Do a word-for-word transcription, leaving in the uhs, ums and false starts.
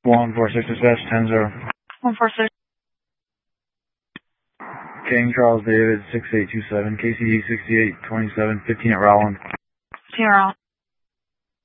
one four six dispatch, ten zero. one four six. King Charles David, six eight two seven, K C D sixty-eight twenty-seven, fifteen at Rowland. fifteen at Rowland.